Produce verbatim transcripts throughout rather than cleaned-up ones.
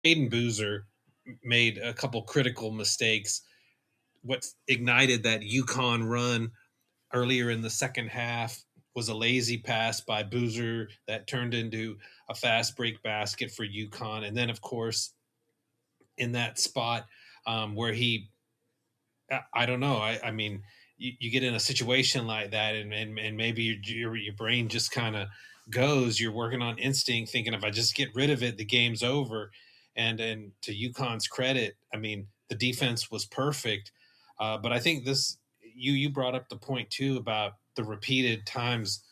Caden Boozer made a couple critical mistakes. What ignited that UConn run earlier in the second half was a lazy pass by Boozer that turned into a fast break basket for UConn. And then, of course, in that spot um, where he, I, don't know, I, I mean, you, you, get in a situation like that, and, and, and maybe your, your, your brain just kind of goes. You're working on instinct, thinking if I just get rid of it, the game's over. And and to UConn's credit, I mean, the defense was perfect. Uh, but I think this, you you brought up the point too about the repeated times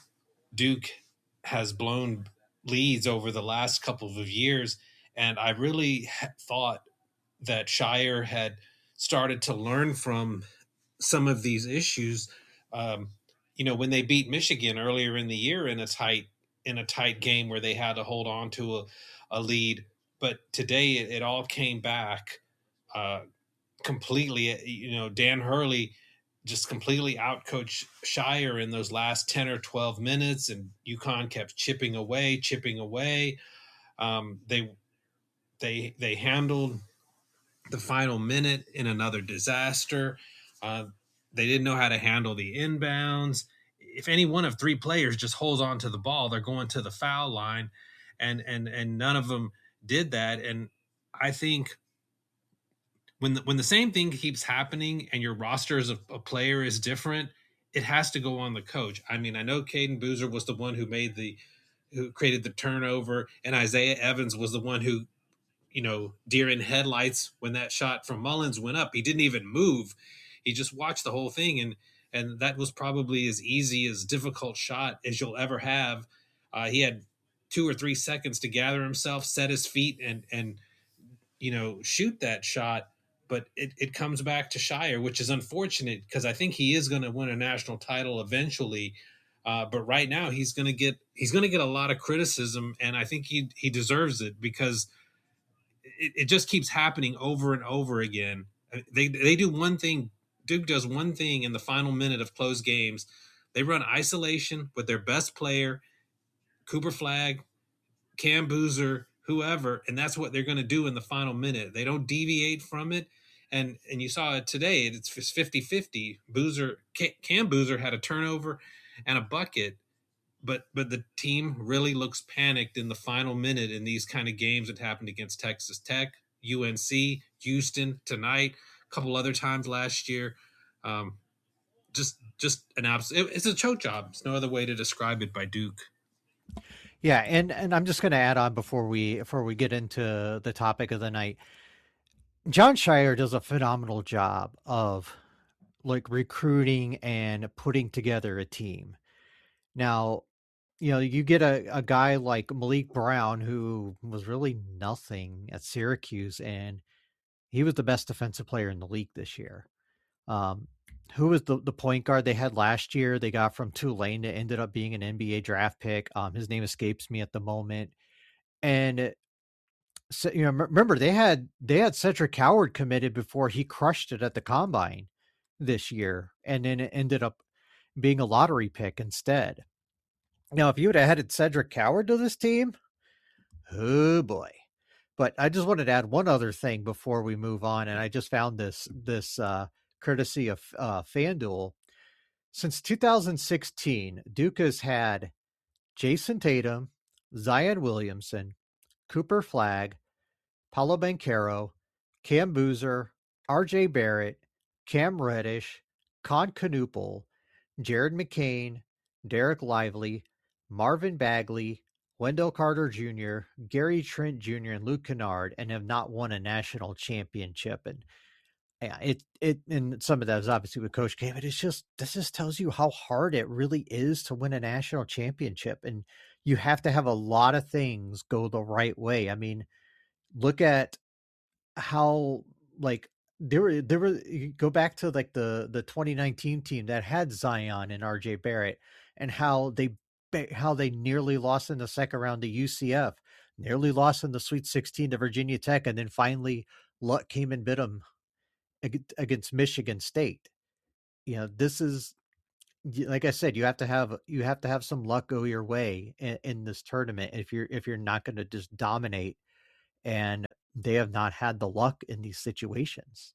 Duke has blown leads over the last couple of years, and I really thought that Scheyer had started to learn from some of these issues. Um, you know, when they beat Michigan earlier in the year in a tight in a tight game where they had to hold on to a, a lead, but today it, it all came back uh, completely. You know, Dan Hurley just completely outcoached Scheyer in those last ten or twelve minutes, and UConn kept chipping away, chipping away. Um, they they they handled the final minute in another disaster. Uh, they didn't know how to handle the inbounds. If any one of three players just holds on to the ball, they're going to the foul line, and and and none of them did that. And I think when the, when the same thing keeps happening and your roster as a, a player is different, it has to go on the coach. I mean, I know Caden Boozer was the one who made the who created the turnover, and Isaiah Evans was the one who, you know, deer in headlights when that shot from Mullins went up. He didn't even move. He just watched the whole thing, and and that was probably as easy as difficult shot as you'll ever have. Uh, he had two or three seconds to gather himself, set his feet, and and you know, shoot that shot. But it, it comes back to Scheyer, which is unfortunate because I think he is going to win a national title eventually. Uh, but right now he's going to get he's going to get a lot of criticism, and I think he he deserves it because it, it just keeps happening over and over again. They they do one thing. Duke does one thing in the final minute of close games. They run isolation with their best player, Cooper Flagg, Cam Boozer, whoever, and that's what they're going to do in the final minute. They don't deviate from it. And and you saw it today. It's fifty-fifty. Boozer, Cam Boozer had a turnover and a bucket, but but the team really looks panicked in the final minute in these kind of games that happened against Texas Tech, U N C, Houston tonight, a couple other times last year. Um, just just an absolute, it's a choke job. There's no other way to describe it by Duke. Yeah, and and I'm just going to add on before we before we get into the topic of the night. Jon Scheyer does a phenomenal job of like recruiting and putting together a team. Now, you know, you get a, a guy like Malik Brown who was really nothing at Syracuse, and he was the best defensive player in the league this year. Um, who was the, the point guard they had last year? They got from Tulane that ended up being an N B A draft pick. Um, his name escapes me at the moment. And so, you know, remember they had they had Cedric Howard committed before he crushed it at the combine this year, and then it ended up being a lottery pick instead. Now, if you would have added Cedric Howard to this team, oh boy. But I just wanted to add one other thing before we move on, and I just found this this uh, courtesy of uh, FanDuel. Since two thousand sixteen, Duke has had Jason Tatum, Zion Williamson, Cooper Flagg, Paolo Banchero, Cam Boozer, R J Barrett, Cam Reddish, Con Canoopel, Jared McCain, Derek Lively, Marvin Bagley, Wendell Carter Junior, Gary Trent Junior, and Luke Kennard, and have not won a national championship. And yeah, it it and some of that is obviously with Coach K, but it's just this just tells you how hard it really is to win a national championship, and you have to have a lot of things go the right way. I mean, look at how like there were there were you go back to like the the twenty nineteen team that had Zion and R J Barrett, and how they how they nearly lost in the second round to U C F, nearly lost in the Sweet sixteen to Virginia Tech, and then finally luck came and bit them against Michigan State. You know, this is like I said, you have to have you have to have some luck go your way in, in this tournament if you're if you're not going to just dominate and they have not had the luck in these situations.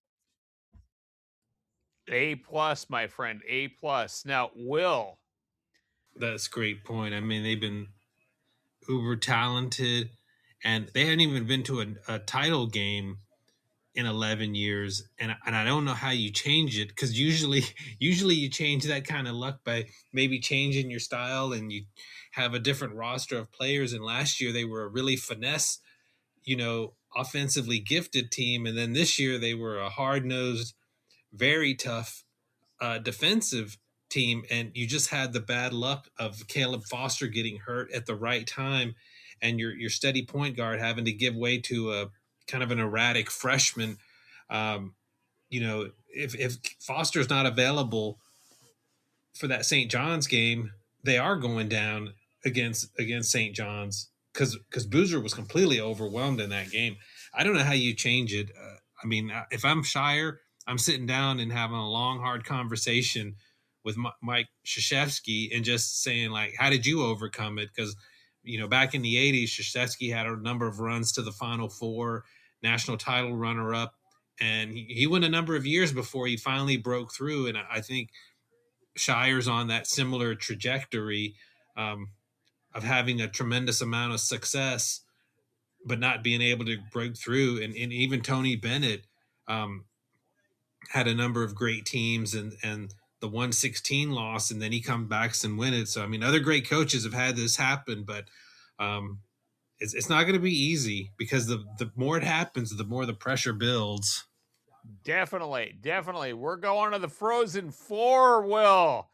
A plus, my friend, A plus. Now, Will. That's a great point. I mean, they've been uber talented, and they haven't even been to a, a title game in eleven years, and and I don't know how you change it, because usually usually you change that kind of luck by maybe changing your style, and you have a different roster of players. And last year they were a really finesse, you know, offensively gifted team, and then this year they were a hard nosed, very tough uh, defensive team, and you just had the bad luck of Caleb Foster getting hurt at the right time, and your your steady point guard having to give way to a kind of an erratic freshman. Um, you know, if if Foster's not available for that Saint John's game, they are going down against against Saint John's, because because Boozer was completely overwhelmed in that game. I don't know how you change it. Uh, I mean, uh, if I'm Shire, I'm sitting down and having a long, hard conversation with M- Mike Krzyzewski and just saying, like, how did you overcome it? Because, you know, back in the eighties, Krzyzewski had a number of runs to the Final Four, national title runner up, and he, he went a number of years before he finally broke through. And I, I think Shire's on that similar trajectory, um, of having a tremendous amount of success, but not being able to break through. And, and even Tony Bennett um, had a number of great teams, and, and the one sixteen loss, and then he comes back and win it. So, I mean, other great coaches have had this happen, but um, it's, it's not going to be easy, because the, the more it happens, the more the pressure builds. Definitely, definitely. We're going to the Frozen Four, Will.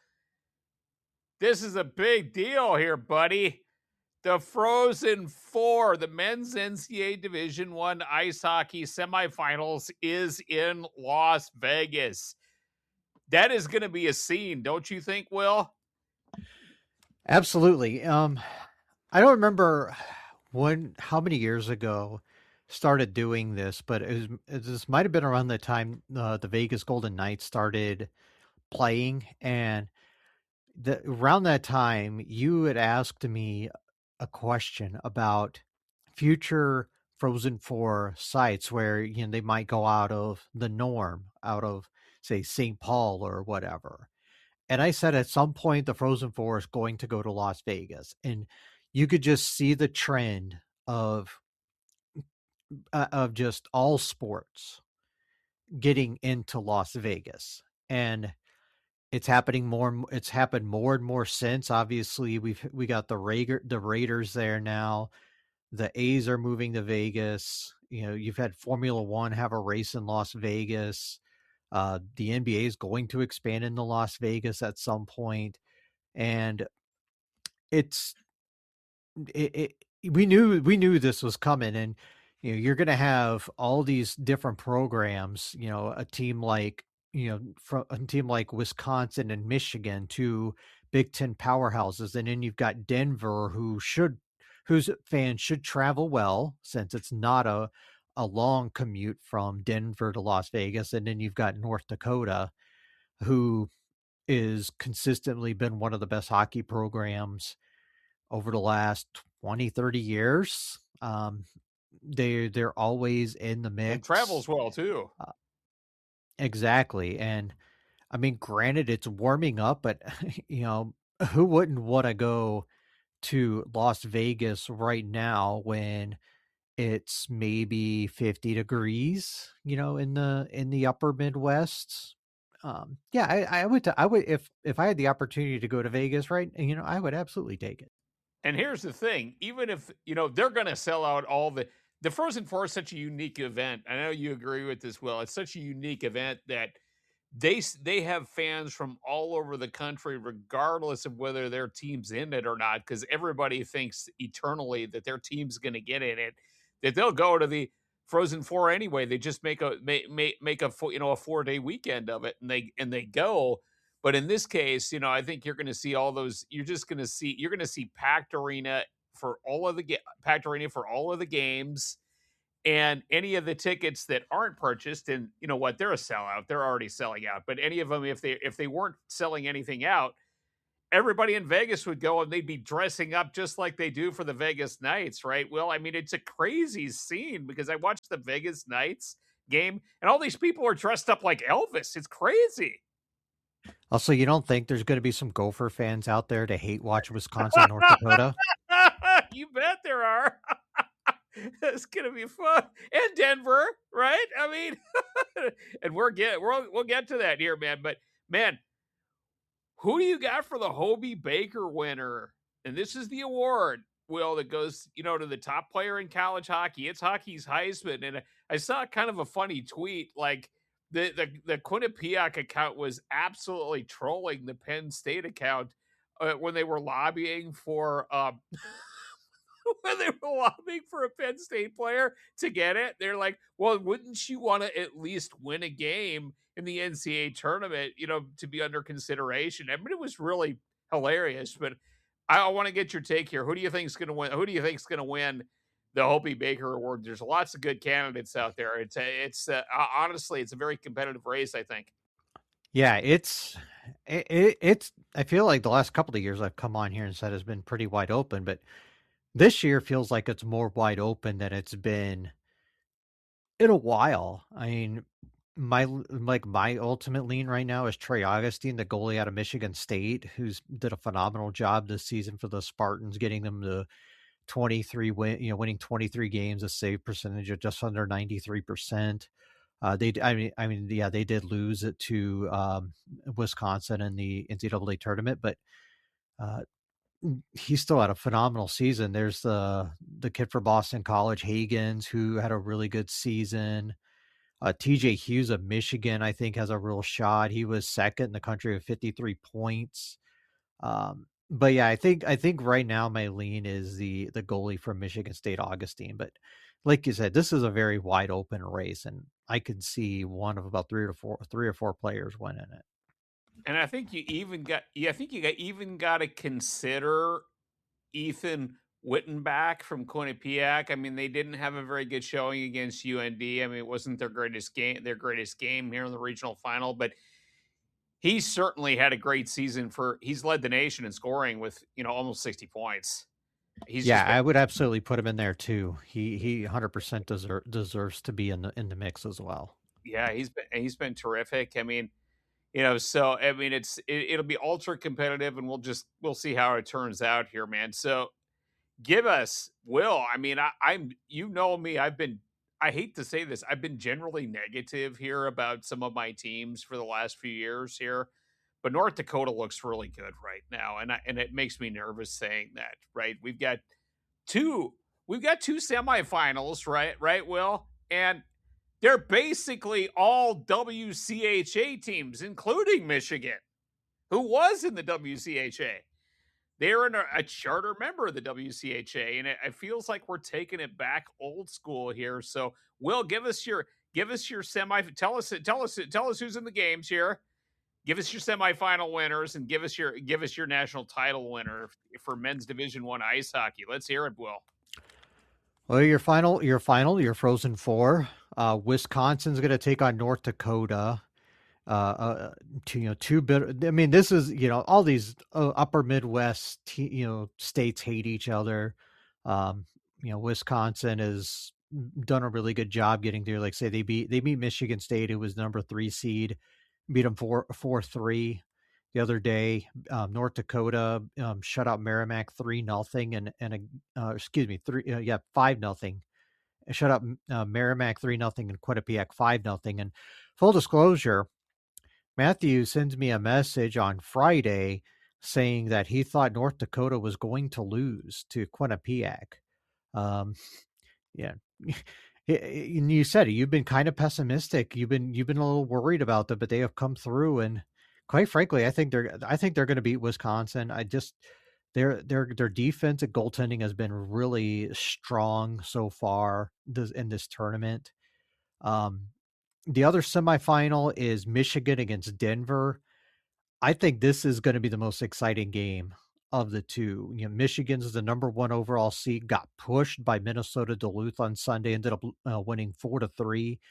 This is a big deal here, buddy. The Frozen Four, the men's N C A A Division One ice hockey semifinals, is in Las Vegas. That is going to be a scene, don't you think, Will? Absolutely. Um, I don't remember when, how many years ago started doing this, but it was, this might have been around the time uh, the Vegas Golden Knights started playing, and the, around that time, you had asked me a question about future Frozen Four sites where, you know, they might go out of the norm, out of, say, Saint Paul or whatever. And I said at some point the Frozen Four is going to go to Las Vegas, and you could just see the trend of uh, of just all sports getting into Las Vegas, and it's happening more. and- It's happened more and more since. Obviously, we've we got the Raider, the Raiders there now. The A's are moving to Vegas. You know, you've had Formula One have a race in Las Vegas. Uh, the N B A is going to expand into Las Vegas at some point, and it's it, it we knew we knew this was coming. And you know, you're going to have all these different programs, you know, a team like, you know, from a team like Wisconsin and Michigan, two Big Ten powerhouses, and then you've got Denver, who should whose fans should travel well, since it's not a a long commute from Denver to Las Vegas. And then you've got North Dakota, who is consistently been one of the best hockey programs over the last twenty, thirty years. Um, they they're always in the And mix. travels well, too. Uh, exactly. And I mean, granted, it's warming up, but you know, who wouldn't want to go to Las Vegas right now when it's maybe fifty degrees, you know, in the in the upper Midwest? Um, yeah, I, I would t- I would if if I had the opportunity to go to Vegas, right, you know, I would absolutely take it. And here's the thing, even if, you know, they're going to sell out all the the Frozen Four is such a unique event. I know you agree with this, Will. It's such a unique event that they they have fans from all over the country, regardless of whether their team's in it or not, because everybody thinks eternally that their team's going to get in it, that they'll go to the Frozen Four anyway. They just make a make make, make a you know a four day weekend of it, and they and they go. But in this case, you know, I think you're going to see all those. You're just going to see you're going to see packed arena for all of the packed arena for all of the games, and any of the tickets that aren't purchased. And you know what? They're a sellout. They're already selling out. But any of them, if they if they weren't selling anything out, everybody in Vegas would go and they'd be dressing up just like they do for the Vegas Knights, right? Well, I mean, it's a crazy scene because I watched the Vegas Knights game and all these people are dressed up like Elvis. It's crazy. Also, you don't think there's going to be some Gopher fans out there to hate watch Wisconsin, North Dakota? You bet there are. It's gonna be fun. And Denver, right? I mean, and we're get we'll we'll get to that here, man. But man, who do you got for the Hobey Baker winner? And this is the award, Will, that goes, you know, to the top player in college hockey. It's hockey's Heisman. And I saw kind of a funny tweet, like the the the Quinnipiac account was absolutely trolling the Penn State account uh, when they were lobbying for um when they were lobbying for a Penn State player to get it. They're like, well, wouldn't you want to at least win a game in the N C A A tournament, you know, to be under consideration? I mean, it was really hilarious, but I, I want to get your take here. Who do you think is going to win? Who do you think is going to win the Hobey Baker Award? There's lots of good candidates out there. It's a, it's a, honestly, it's a very competitive race, I think. Yeah, it's it, it, it's. I feel like the last couple of years I've come on here and said has been pretty wide open, but this year feels like it's more wide open than it's been in a while. I mean, my like my ultimate lean right now is Trey Augustine, the goalie out of Michigan State, who's did a phenomenal job this season for the Spartans, getting them to twenty-three win, you know, winning twenty-three games, a save percentage of just under ninety-three percent. Uh, they, I mean, I mean, yeah, they did lose it to um, Wisconsin in the N C double A tournament, but uh, he still had a phenomenal season. There's the the kid for Boston College, Hagens, who had a really good season. Uh, T J Hughes of Michigan, I think, has a real shot. He was second in the country with fifty-three points. Um, but yeah, I think I think right now my lean is the the goalie from Michigan State, Augustine. But like you said, this is a very wide open race, and I could see one of about three or four three or four players winning it. And I think you even got, yeah, I think you got even got to consider Ethan Wittenbach from Quinnipiac. I mean, they didn't have a very good showing against U N D. I mean, it wasn't their greatest game, their greatest game here in the regional final, but he certainly had a great season for, he's led the nation in scoring with, you know, almost sixty points. He's yeah, been, I would absolutely put him in there too. He he one hundred percent deserve, deserves to be in the in the mix as well. Yeah, he's been he's been terrific. I mean, you know, so I mean, it's it, it'll be ultra competitive, and we'll just we'll see how it turns out here, man. So, give us, Will. I mean, I, I'm you know me. I've been I hate to say this, I've been generally negative here about some of my teams for the last few years here. But North Dakota looks really good right now, and I, and it makes me nervous saying that. Right, we've got two, we've got two semifinals, right? Right, Will, and they're basically all W C H A teams, including Michigan, who was in the W C H A. They're in a, a charter member of the W C H A, and it, it feels like we're taking it back old school here. So, Will, give us your give us your semi. Tell us tell us tell us who's in the games here. Give us your semifinal winners and give us your give us your national title winner for men's Division One ice hockey. Let's hear it, Will. Well, your final, your final, your Frozen Four. Uh, Wisconsin's going to take on North Dakota. Uh, uh, two, you know, two bit. I mean, this is, you know, all these uh, upper Midwest, te- you know, states hate each other. Um, you know, Wisconsin has done a really good job getting there. Like say they beat they beat Michigan State, who was number three seed. Beat them four four three the other day. Um, North Dakota um, shut out Merrimack three nothing and and a, uh, excuse me three uh, yeah five nothing. Shut up uh, Merrimack three nothing and Quinnipiac five nothing. And full disclosure, Matthew sends me a message on Friday saying that he thought North Dakota was going to lose to Quinnipiac. Um, yeah. And you said it, you've been kind of pessimistic. You've been you've been a little worried about them, but they have come through. And quite frankly, I think they're I think they're going to beat Wisconsin. I just their their their defense and goaltending has been really strong so far this, in this tournament. Um, the other semifinal is Michigan against Denver. I think this is going to be the most exciting game of the two. You know, Michigan's the number one overall seed, got pushed by Minnesota Duluth on Sunday, ended up uh, winning four to three.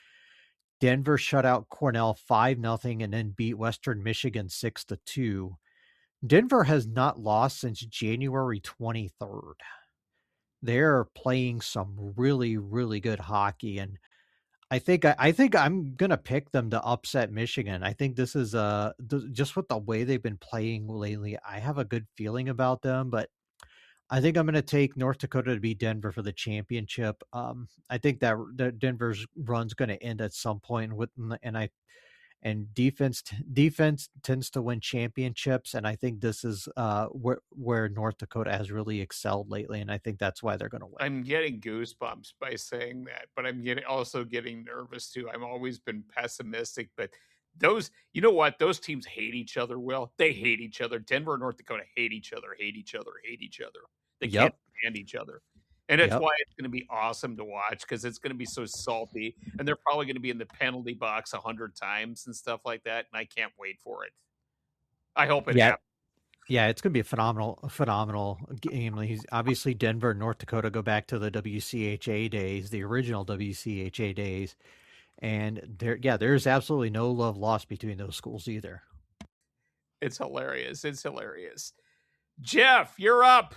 Denver shut out Cornell five nothing and then beat Western Michigan six to two. Denver has not lost since January twenty-third. They're playing some really, really good hockey, and I think I, I think I'm gonna pick them to upset Michigan. I think this is uh th- just with the way they've been playing lately. I have a good feeling about them, but I think I'm gonna take North Dakota to beat Denver for the championship. Um, I think that, that Denver's run's gonna end at some point with, and I and defense defense tends to win championships, and I think this is uh where where North Dakota has really excelled lately, and I think that's why they're going to win. I'm getting goosebumps by saying that, but I'm getting also getting nervous too. I've always been pessimistic, but those, you know what? Those teams hate each other. Will they hate each other? Denver and North Dakota hate each other, hate each other, hate each other. They can't Yep, stand each other. And that's yep. why it's going to be awesome to watch because it's going to be so salty. And they're probably going to be in the penalty box a hundred times and stuff like that. And I can't wait for it. I hope it Yeah, happens. yeah, it's going to be a phenomenal, phenomenal game. He's obviously Denver and North Dakota go back to the W C H A days, the original W C H A days, and there, yeah, there's absolutely no love lost between those schools either. It's hilarious. It's hilarious. Jeff, you're up.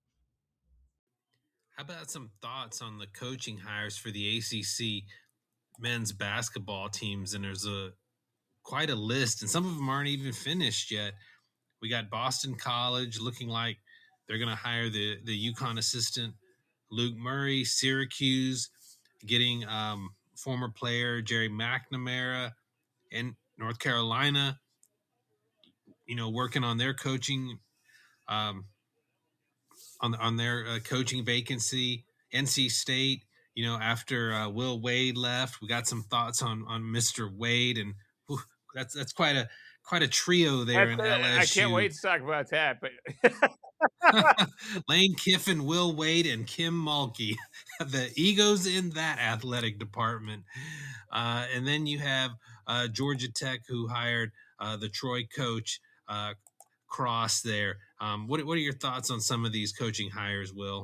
How about some thoughts on the coaching hires for the A C C men's basketball teams? And there's a quite a list, and some of them aren't even finished yet. We got Boston College looking like they're going to hire the the UConn assistant Luke Murray. Syracuse getting um, former player Jerry McNamara, and North Carolina, you know, working on their coaching. Um, on on their uh, coaching vacancy. N C State, you know, after uh, Will Wade left, we got some thoughts on on Mister Wade, and whew, that's that's quite a quite a trio there That's, in uh, I can't L S U. wait to talk about that. But Lane Kiffin, Will Wade, and Kim Mulkey, the egos in that athletic department. Uh, and then you have uh, Georgia Tech, who hired uh, the Troy coach, uh, Cross there. Um, what what are your thoughts on some of these coaching hires, Will?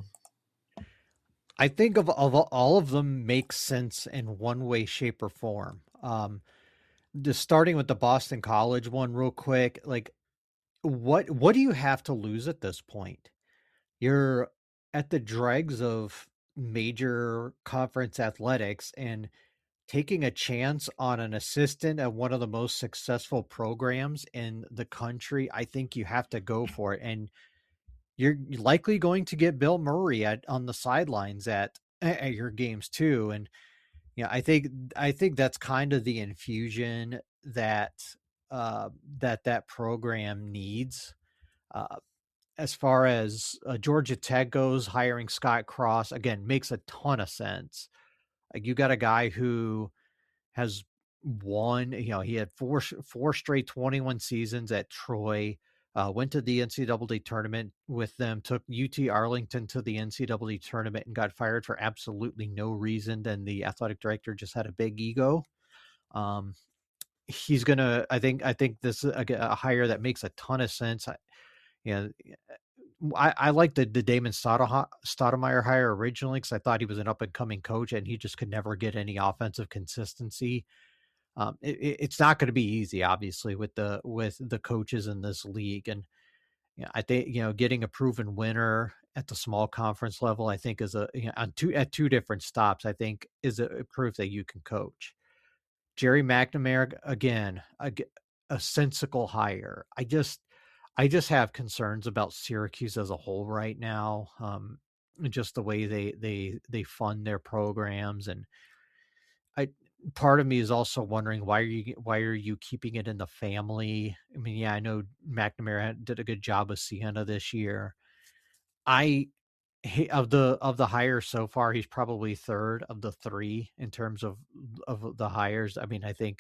I think of, of all of them makes sense in one way, shape, or form. Um, just starting with the Boston College one real quick, like what what do you have to lose at this point? You're at the dregs of major conference athletics, and taking a chance on an assistant at one of the most successful programs in the country, I think you have to go for it. And you're likely going to get Bill Murray at on the sidelines at at your games too. And yeah, I think I think that's kind of the infusion that uh, that that program needs. Uh, as far as uh, Georgia Tech goes, hiring Scott Cross again makes a ton of sense. Like you got a guy who has won, you know, he had four four straight twenty-one seasons at Troy, uh, went to the N C double A tournament with them, took U T Arlington to the N C double A tournament and got fired for absolutely no reason. Then the athletic director just had a big ego. Um, he's gonna, I think, I think this is a, a hire that makes a ton of sense. I, you know, I, I like the, the Damon Stoudemire hire originally because I thought he was an up and coming coach and he just could never get any offensive consistency. Um, it, it's not going to be easy, obviously, with the with the coaches in this league, and you know, I think you know getting a proven winner at the small conference level, I think is a you know, on two at two different stops, I think is a proof that you can coach. Jerry McNamara again, a, a sensical hire. I just I just have concerns about Syracuse as a whole right now. Um, just the way they they they fund their programs, and I part of me is also wondering why are you why are you keeping it in the family? I mean, yeah, I know McNamara did a good job with Siena this year. I he, of the of the hires so far, he's probably third of the three in terms of of the hires. I mean, I think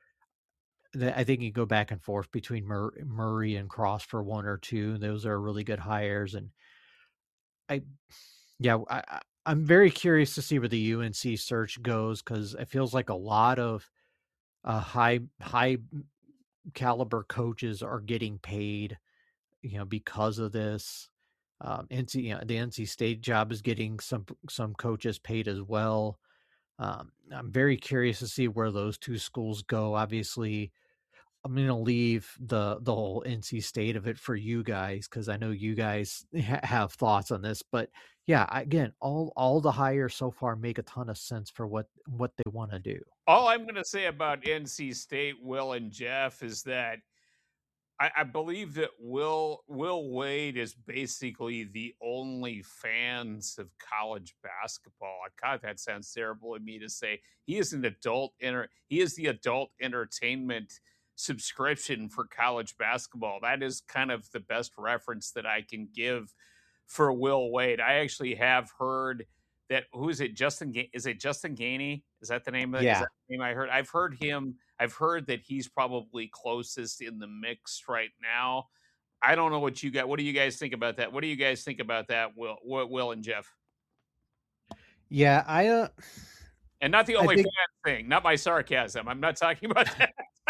I think you go back and forth between Mur- Murray and Cross for one or two. Those are really good hires, and I, yeah, I, I'm very curious to see where the U N C search goes because it feels like a lot of uh, high high caliber coaches are getting paid, you know, because of this. Um, N C, you know, the N C State job is getting some some coaches paid as well. Um, I'm very curious to see where those two schools go. Obviously, I'm going to leave the the whole N C State of it for you guys, because I know you guys ha- have thoughts on this. But yeah, again, all all the hires so far make a ton of sense for what what they want to do. All I'm going to say about N C State, Will and Jeff, is that I, I believe that Will Will Wade is basically the only fans of college basketball. God, that sounds terrible of me to say. He is an adult enter. He is the adult entertainment subscription for college basketball. That is kind of the best reference that I can give for Will Wade. I actually have heard that. Who is it? Justin? Ga- Is it Justin Gainey? Is that the name? Of, is Yeah. that the name I heard? I've heard him. I've heard that he's probably closest in the mix right now. I don't know what you got. What do you guys think about that? What do you guys think about that, Will, Will and Jeff? Yeah, I uh, And not the I only think- fan thing, not my sarcasm. I'm not talking about that.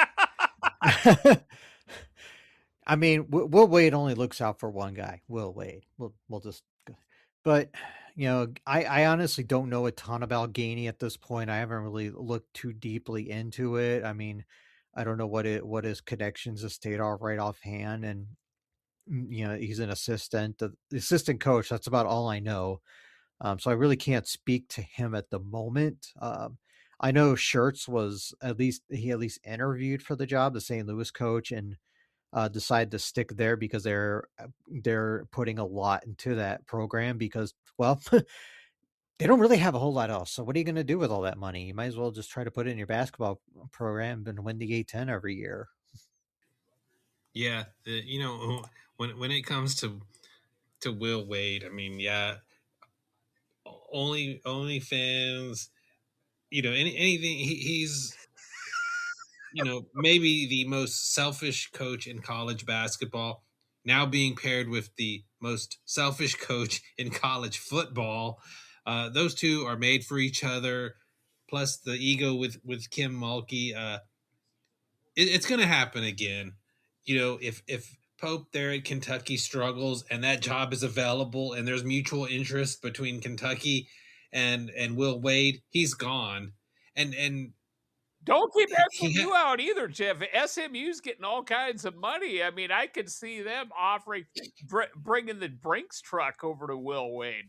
I mean, Will Will Wade only looks out for one guy, Will Wade. We'll we'll just, go- but you know, I I honestly don't know a ton about Gainey at this point. I haven't really looked too deeply into it. I mean, I don't know what it what his connections to State are right offhand, and mm, you know, he's an assistant, the assistant coach. That's about all I know. Um, so I really can't speak to him at the moment. Um, I know Schertz was at least he at least interviewed for the job, the Saint Louis coach, and uh, decided to stick there because they're they're putting a lot into that program because, well, they don't really have a whole lot else. So what are you going to do with all that money? You might as well just try to put it in your basketball program and win the A ten every year. Yeah, the, you know, when when it comes to to Will Wade, I mean, yeah, only only fans, you know, any anything. He, he's, you know, maybe the most selfish coach in college basketball. Now being paired with the most selfish coach in college football, uh, those two are made for each other. Plus the ego with with Kim Mulkey. Uh, it, it's going to happen again. You know, if if Pope there at Kentucky struggles and that job is available and there's mutual interest between Kentucky and and Will Wade, he's gone. And and Don't keep he S M U ha- out either, Jeff. S M U's getting all kinds of money. I mean, I could see them offering, br- bringing the Brinks truck over to Will Wade.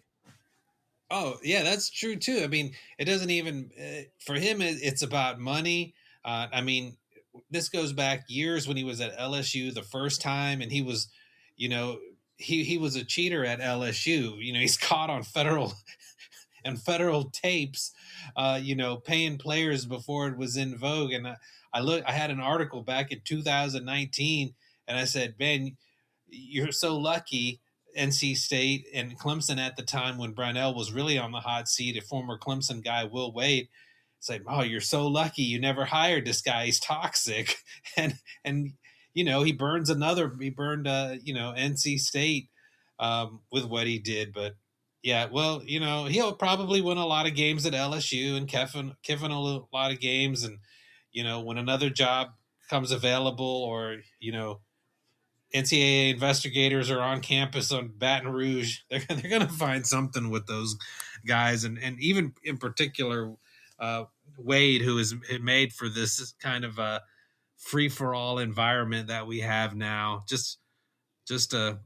Oh, yeah, that's true too. I mean, it doesn't even uh, for him. It, it's about money. Uh, I mean, this goes back years when he was at L S U the first time, and he was, you know, he he was a cheater at L S U. You know, he's caught on federal and federal tapes. Uh, you know, paying players before it was in vogue. And I, I look, I had an article back in two thousand nineteen, and I said, "Ben, you're so lucky." N C State and Clemson at the time when Brownell was really on the hot seat, a former Clemson guy, Will Wade, said, "Oh, you're so lucky you never hired this guy. He's toxic." And, and, you know, he burns another, he burned, uh, you know, N C State um, with what he did. But yeah, well, you know, he'll probably win a lot of games at L S U and Kiffin, Kiffin a lot of games. And, you know, when another job comes available or, you know, N C double A investigators are on campus on Baton Rouge, they're, they're going to find something with those guys. And, and even in particular, uh, Wade, who is made for this kind of a free-for-all environment that we have now, just just a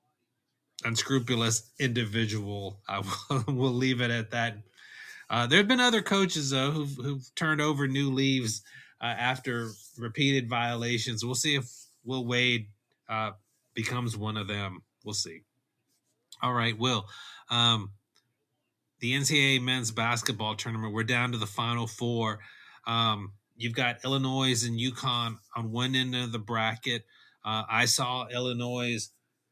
unscrupulous individual. I will we'll leave it at that. Uh, there have been other coaches, though, who've, who've turned over new leaves uh, after repeated violations. We'll see if Will Wade uh, becomes one of them. We'll see. All right, Will. Um, the N C double A men's basketball tournament, we're down to the Final Four. Um, you've got Illinois and UConn on one end of the bracket. Uh, I saw Illinois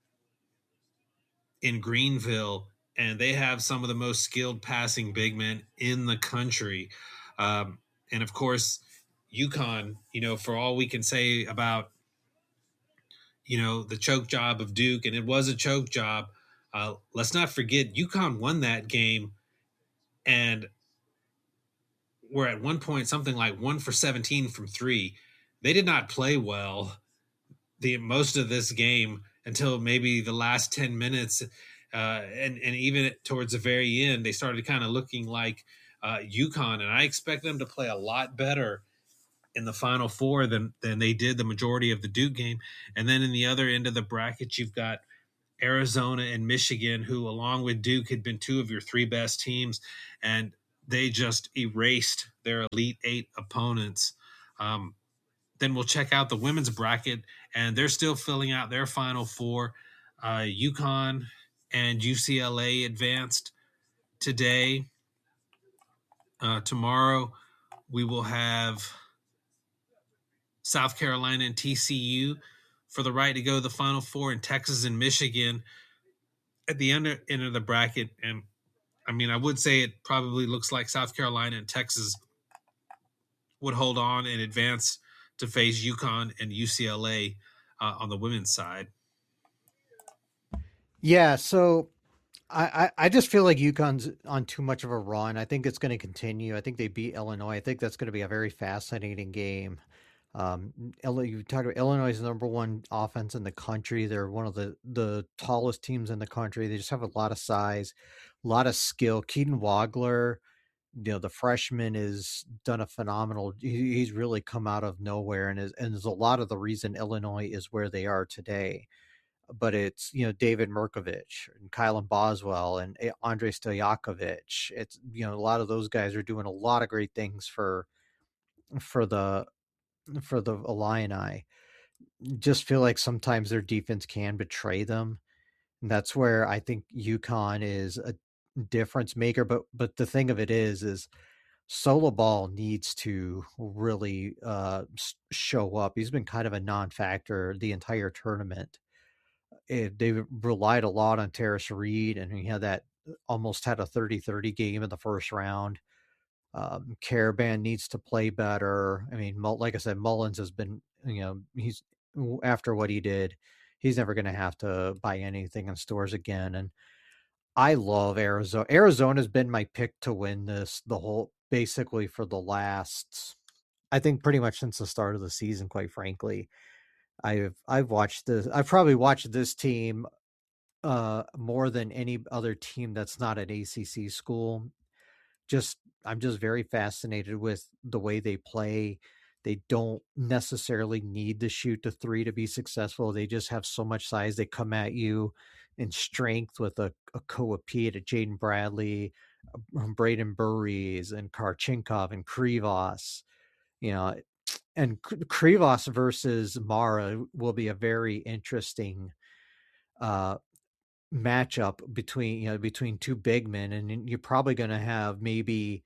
in Greenville, and they have some of the most skilled passing big men in the country. Um, and, of course, UConn, you know, for all we can say about, you know, the choke job of Duke, and it was a choke job, uh, let's not forget UConn won that game, and were at one point something like one for seventeen from three. They did not play well the most of this game until maybe the last ten minutes. Uh, and, and even towards the very end, they started kind of looking like uh, UConn. And I expect them to play a lot better in the Final Four than than they did the majority of the Duke game. And then in the other end of the bracket, you've got Arizona and Michigan, who along with Duke had been two of your three best teams, and they just erased their Elite Eight opponents. Um, then we'll check out the women's bracket, and they're still filling out their Final Four. Uh, UConn and U C L A advanced today. Uh, tomorrow we will have South Carolina and T C U for the right to go to the Final Four, and Texas and Michigan at the end of the bracket. And I mean, I would say it probably looks like South Carolina and Texas would hold on and advance to face UConn and U C L A uh, on the women's side. Yeah, so I, I, I just feel like UConn's on too much of a run. I think it's going to continue. I think they beat Illinois. I think that's going to be a very fascinating game. Um, you talked about Illinois is the number one offense in the country. They're one of the, the tallest teams in the country. They just have a lot of size, a lot of skill. Keaton Wagler, you know, the freshman has done a phenomenal. He, he's really come out of nowhere, and is and is a lot of the reason Illinois is where they are today. But it's, you know, David Merkovich and Kylan Boswell and Andrei Stojakovic. It's, you know, a lot of those guys are doing a lot of great things for for the for the Illini. Just feel like sometimes their defense can betray them. And that's where I think UConn is a difference maker. But but the thing of it is, is Solo Ball needs to really uh, show up. He's been kind of a non-factor the entire tournament. It, they relied a lot on Terrace Reed, and he had that almost had a thirty thirty game in the first round. Um, Caravan needs to play better. I mean, like I said, Mullins has been, you know, he's after what he did, he's never going to have to buy anything in stores again. And I love Arizona. Arizona's been my pick to win this the whole, basically for the last, I think pretty much since the start of the season, quite frankly. I've I've watched this. I've probably watched this team uh, more than any other team that's not an A C C school. Just I'm just very fascinated with the way they play. They don't necessarily need to shoot the three to be successful. They just have so much size. They come at you in strength with a, a Koa Pete, a Jaden Bradley, Braden Burries, and Karchinkov and Krivos. You know, and Krivos versus Mara will be a very interesting uh, matchup between, you know, between two big men. And you're probably going to have maybe,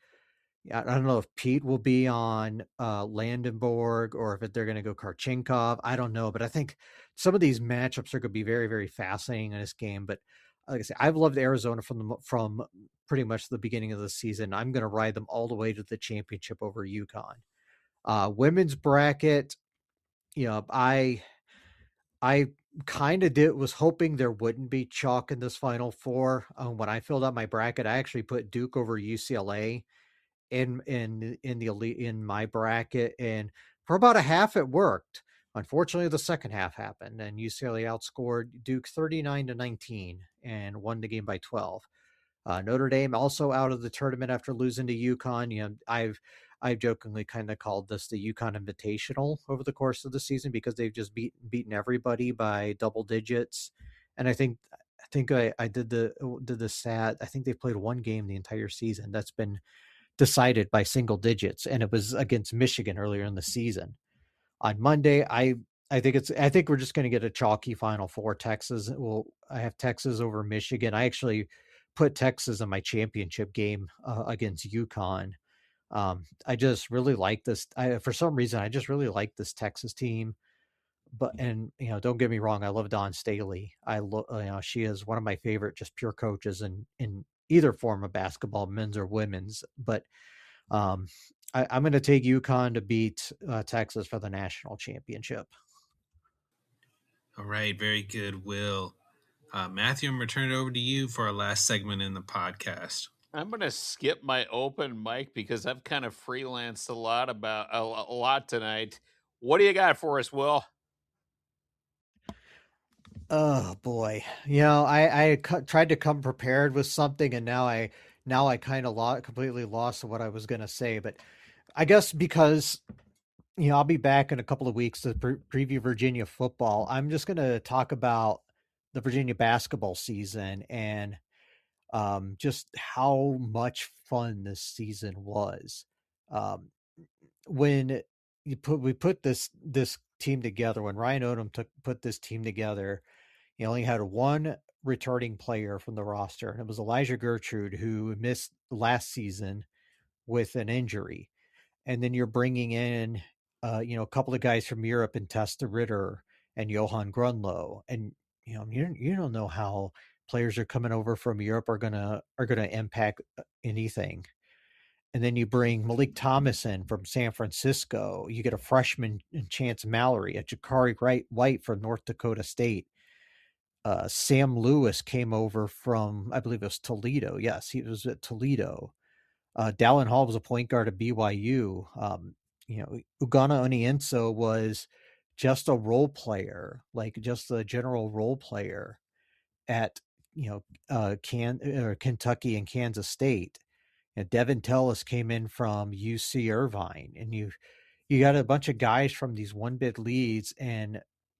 I don't know if Pete will be on uh, Landenborg or if they're going to go Karchinkov. I don't know, but I think some of these matchups are going to be very, very fascinating in this game. But like I said, I've loved Arizona from the, from pretty much the beginning of the season. I'm going to ride them all the way to the championship over UConn. Uh, women's bracket, you know, I, I kind of did was hoping there wouldn't be chalk in this Final Four. Um, when I filled out my bracket, I actually put Duke over U C L A in in in the elite in my bracket, and for about a half it worked. Unfortunately, the second half happened, and U C L A outscored Duke thirty-nine to nineteen and won the game by twelve. Uh, Notre Dame also out of the tournament after losing to UConn. You know, I've I've jokingly kind of called this the UConn Invitational over the course of the season because they've just beat, beaten everybody by double digits. And I think I think I, I did the did the stat. I think they've played one game the entire season that's been decided by single digits, and it was against Michigan earlier in the season. On Monday, I I think it's I think we're just going to get a chalky Final Four. Texas will I have Texas over Michigan. I actually put Texas in my championship game uh, against UConn. Um, I just really like this. I, for some reason, I just really like this Texas team. But and you know, don't get me wrong, I love Dawn Staley. I love you know she is one of my favorite just pure coaches in in either form of basketball, men's or women's. But um, I, I'm going to take UConn to beat uh, Texas for the national championship. All right, very good, Will. Uh, Matthew, I'm going to turn it over to you for our last segment in the podcast. I'm going to skip my open mic because I've kind of freelanced a lot about a, a lot tonight. What do you got for us, Will? Oh boy, you know, I I cu- tried to come prepared with something, and now I now I kind of lost completely lost what I was going to say. But I guess because you know, I'll be back in a couple of weeks to pre- preview Virginia football. I'm just going to talk about the Virginia basketball season and um, just how much fun this season was. Um, when you put we put this this team together, when Ryan Odom took put this team together, he only had one returning player from the roster, and it was Elijah Gertrude, who missed last season with an injury. And then you're bringing in, uh, you know, a couple of guys from Europe and Testa Ritter and Johan Grunlow, and you know, you you don't know how players are coming over from Europe are gonna are gonna impact anything. And then you bring Malik Thomas in from San Francisco. You get a freshman in Chance Mallory, a Jakari Wright White from North Dakota State. Uh, Sam Lewis came over from, I believe it was Toledo. Yes, he was at Toledo. Uh, Dallin Hall was a point guard at B Y U. Um, you know, Ugonna Onienso was just a role player, like just a general role player at, you know, uh, Can or Kentucky and Kansas State. And Devin Tellis came in from U C Irvine, and you you got a bunch of guys from these one bid leads, and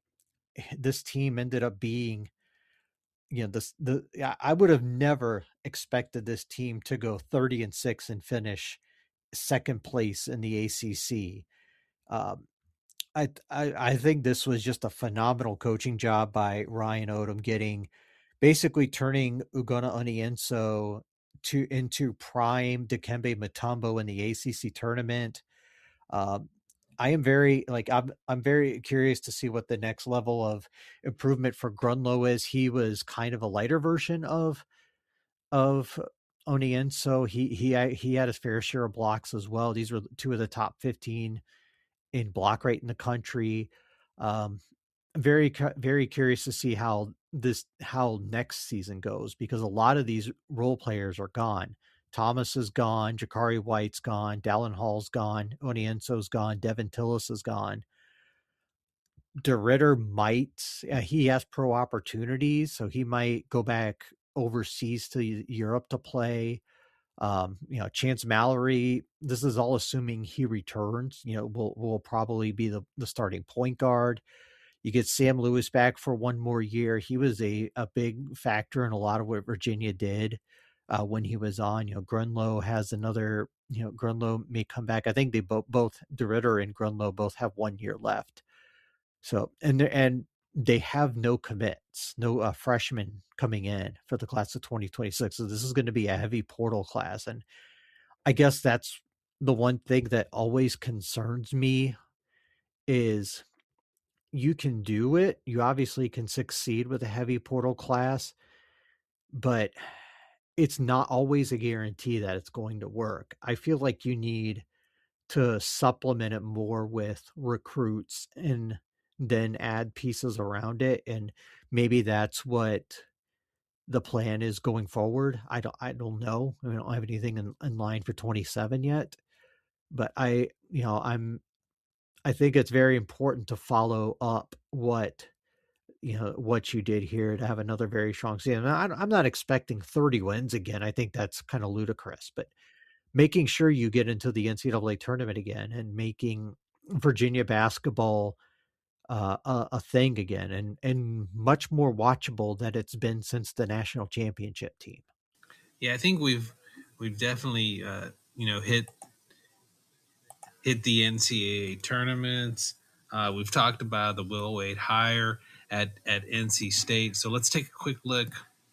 this team ended up being, you know, this the I would have never expected this team to go thirty and six and finish second place in the A C C. Um, I, I I think this was just a phenomenal coaching job by Ryan Odom, getting basically turning Ugonna Onienso to into prime Dikembe Mutombo in the A C C tournament. Um, I am very like I'm I'm very curious to see what the next level of improvement for Grunlow is. He was kind of a lighter version of of Onienso. He he he had his fair share of blocks as well. These were two of the top fifteen in block rate in the country. Um, very very curious to see how this how next season goes, because a lot of these role players are gone. Thomas is gone, Jakari White's gone, Dallin Hall's gone, Onienso's gone, Devin Tillis is gone. DeRitter might uh, he has pro opportunities, so he might go back overseas to Europe to play. Um, you know, Chance Mallory, this is all assuming he returns, you know, will will probably be the, the starting point guard. You get Sam Lewis back for one more year. He was a, a big factor in a lot of what Virginia did uh, when he was on. You know, Grunlow has another, you know, Grunlow may come back. I think they both, both DeRitter and Grunlow both have one year left. So, and, and they have no commits, no uh, freshmen coming in for the class of twenty twenty-six. So this is going to be a heavy portal class. And I guess that's the one thing that always concerns me is you can do it. You obviously can succeed with a heavy portal class, but it's not always a guarantee that it's going to work. I feel like you need to supplement it more with recruits and then add pieces around it. And maybe that's what the plan is going forward. I don't, I don't know. I, mean, I don't have anything in, in line for twenty-seven yet, but I, you know, I'm, I think it's very important to follow up what, you know, what you did here to have another very strong season. I'm not expecting thirty wins again. I think that's kind of ludicrous, but making sure you get into the N C double A tournament again and making Virginia basketball uh, a, a thing again, and, and much more watchable than it's been since the national championship team. Yeah, I think we've we've definitely uh, you know hit hit the N C double A tournaments. Uh, we've talked about the Will Wade hire at at N C State. So let's take a quick look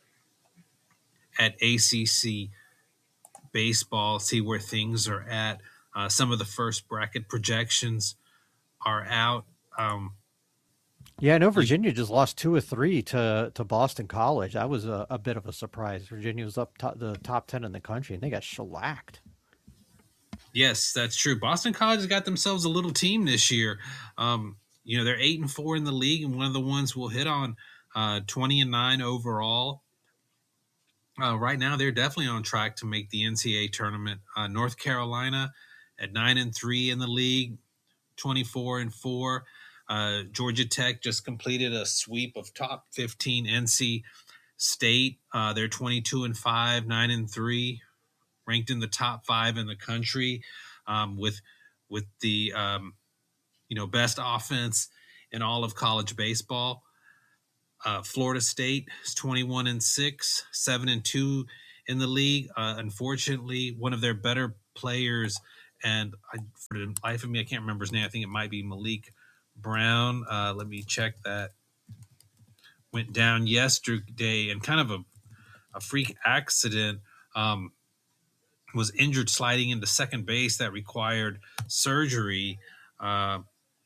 at A C C baseball, see where things are at. Uh, some of the first bracket projections are out. Um, yeah, I know Virginia just lost two or three to, to Boston College. That was a, a bit of a surprise. Virginia was up top, the top ten in the country, and they got shellacked. Yes, that's true. Boston College has got themselves a little team this year. Um, you know, they're eight and four in the league, and one of the ones we'll hit on, uh, twenty and nine overall. Uh, right now, they're definitely on track to make the N C double A tournament. Uh, North Carolina at nine and three in the league, twenty-four and four. Uh, Georgia Tech just completed a sweep of top fifteen. N C State, uh, they're twenty-two and five, nine and three, ranked in the top five in the country. Um, with with the um, you know, best offense in all of college baseball. Uh, Florida State is twenty-one and six, seven and two in the league. Uh, unfortunately, one of their better players, and I, for the life of me, I can't remember his name. I think it might be Malik Brown. Uh, let me check that. Went down yesterday, and kind of a, a freak accident. Um, was injured sliding into second base that required surgery. Uh,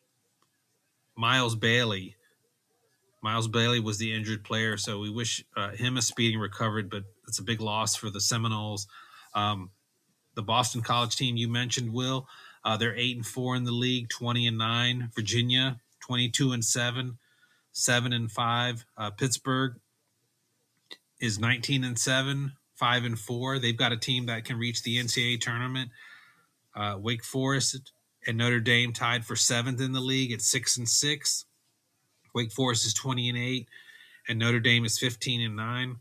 Miles Bailey. Miles Bailey was the injured player, so we wish uh, him a speeding recovery, but it's a big loss for the Seminoles. Um, the Boston College team you mentioned, Will, uh, they're eight and four in the league, twenty and nine. Virginia, twenty-two and seven, seven and five. Uh, Pittsburgh is nineteen and seven, five and four. They've got a team that can reach the N C double A tournament. Uh, Wake Forest and Notre Dame tied for seventh in the league at six and six. Wake Forest is twenty and eight, and Notre Dame is fifteen and nine.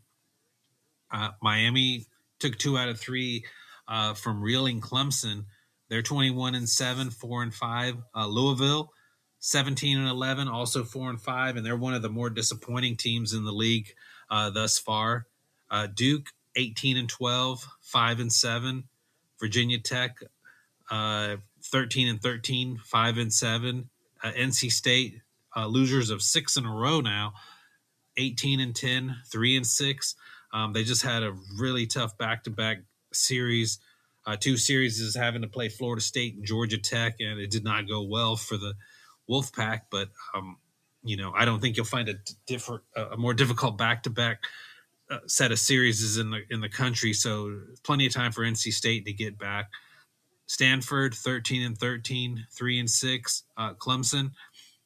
Uh, Miami took two out of three uh, from reeling Clemson. They're twenty-one and seven, four and five. Uh, Louisville, seventeen and eleven, also four and five, and they're one of the more disappointing teams in the league uh, thus far. Uh, Duke, eighteen and twelve, five and seven. Virginia Tech, uh, thirteen and thirteen, five and seven. Uh, N C State, uh, losers of six in a row now, eighteen and ten, three and six. Um, they just had a really tough back-to-back series. Uh, two series is having to play Florida State and Georgia Tech, and it did not go well for the Wolfpack. But um, you know, I don't think you'll find a different, a more difficult back-to-back uh, set of series in the in the country. So plenty of time for N C State to get back. Stanford, thirteen and thirteen, three and six. Uh, Clemson,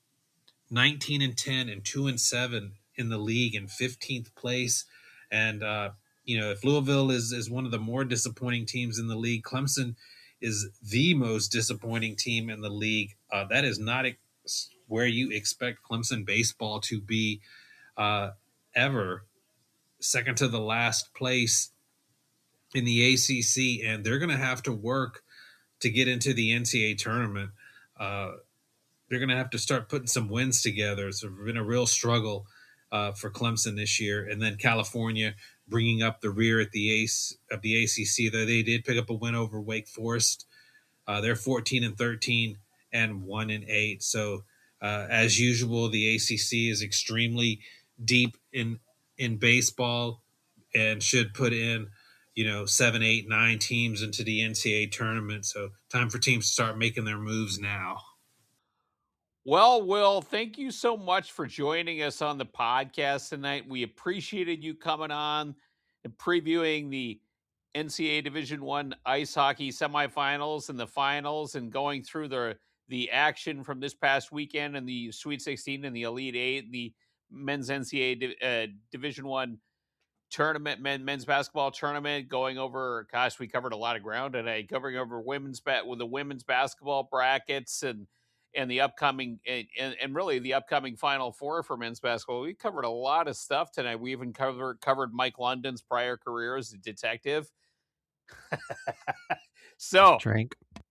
nineteen and ten, and two and seven in the league, in fifteenth place. And uh, you know, if Louisville is is one of the more disappointing teams in the league, Clemson is the most disappointing team in the league. Uh, that is not ex- where you expect Clemson baseball to be uh, ever. Second to the last place in the A C C, and they're going to have to work to get into the N C double A tournament. Uh, they're going to have to start putting some wins together. It's been a real struggle uh, for Clemson this year. And then California bringing up the rear at the ace of the A C C. Though they did pick up a win over Wake Forest. Uh, they're fourteen and thirteen and one and eight. So uh, as usual, the A C C is extremely deep in in baseball and should put in, you know, seven, eight, nine teams into the N C double A tournament. So time for teams to start making their moves now. Well, Will, thank you so much for joining us on the podcast tonight. We appreciated you coming on and previewing the N C double A Division One ice hockey semifinals and the finals, and going through the the action from this past weekend and the Sweet sixteen and the Elite Eight, the men's N C double A uh, Division One tournament, men, men's basketball tournament, going over, gosh, we covered a lot of ground today, covering over women's bat with the women's basketball brackets and and the upcoming and, and, and really the upcoming Final Four for men's basketball. We covered a lot of stuff tonight. We even covered covered Mike London's prior career as a detective. So Drink.